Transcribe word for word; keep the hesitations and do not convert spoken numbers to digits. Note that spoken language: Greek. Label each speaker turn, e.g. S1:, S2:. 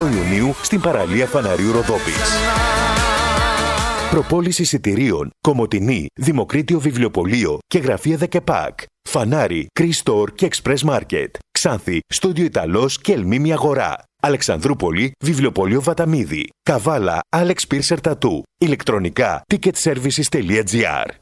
S1: Ιουνίου στην παραλία Φαναρίου Ροδόπης. Προπόληση εισιτηρίων, Κομοτηνή, Δημοκρίτιο Βιβλιοπωλείο και Γραφεία ΔΕΚΕΠΑΚ. Φανάρι, Κρίστορ και Express Market. Ξάνθη, Στούντιο Ιταλός και Ελμίμη Αγορά. Αλεξανδρούπολη, Βιβλιοπωλείο Βαταμίδη. Καβάλα, Alex Piercer Tattoo. Ηλεκτρονικά, ticketservices τελεία gr.